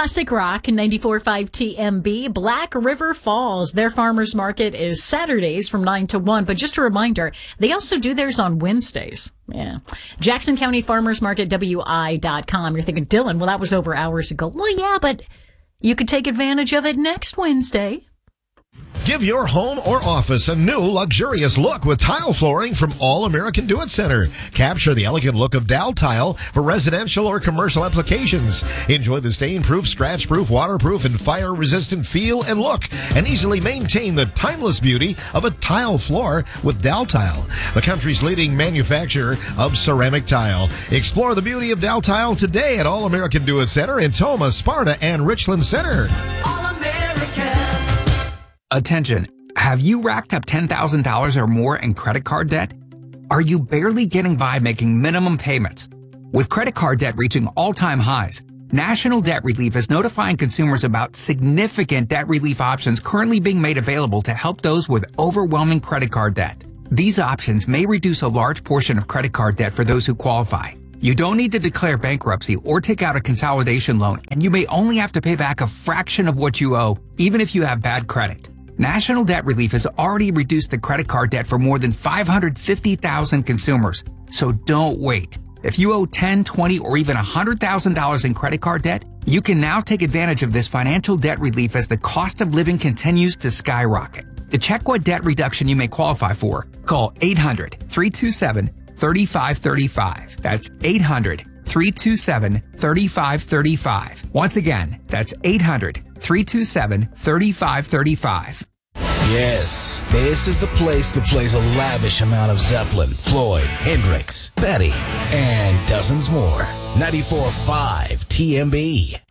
Classic Rock and 94.5 TMB. Black River Falls. Their farmers market is Saturdays from 9 to 1. But just a reminder, they also do theirs on Wednesdays. Yeah. Jackson County Farmers Market, WI.com. You're thinking, Dylan, well, that was over hours ago. Well, yeah, but you could take advantage of it next Wednesday. Give your home or office a new luxurious look with tile flooring from All American Do It Center. Capture the elegant look of Dow tile for residential or commercial applications. Enjoy the stain-proof, scratch-proof, waterproof, and fire-resistant feel and look, and easily maintain the timeless beauty of a tile floor with Dow tile, the country's leading manufacturer of ceramic tile. Explore the beauty of Dow tile today at All American Do It Center in Toma, Sparta, and Richland Center. Attention, have you racked up $10,000 or more in credit card debt? Are you barely getting by making minimum payments? With credit card debt reaching all-time highs, National Debt Relief is notifying consumers about significant debt relief options currently being made available to help those with overwhelming credit card debt. These options may reduce a large portion of credit card debt for those who qualify. You don't need to declare bankruptcy or take out a consolidation loan, and you may only have to pay back a fraction of what you owe, even if you have bad credit. National Debt Relief has already reduced the credit card debt for more than 550,000 consumers. So don't wait. If you owe $10, $20, or even $100,000 in credit card debt, you can now take advantage of this financial debt relief as the cost of living continues to skyrocket. To check what debt reduction you may qualify for, call 800-327-3535. That's 800-327-3535. Once again, that's 800-327-3535. Yes, this is the place that plays a lavish amount of Zeppelin, Floyd, Hendrix, Betty, and dozens more. 94.5 TMB.